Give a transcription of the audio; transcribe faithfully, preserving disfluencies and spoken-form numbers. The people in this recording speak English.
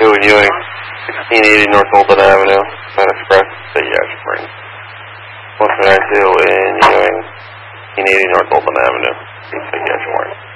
two in Ewing, sixteen eighty North Olden Avenue, Sun Express, Psychiatric Wing. one three nine two in Ewing, sixteen eighty North Olden Avenue, Psychiatric Wing.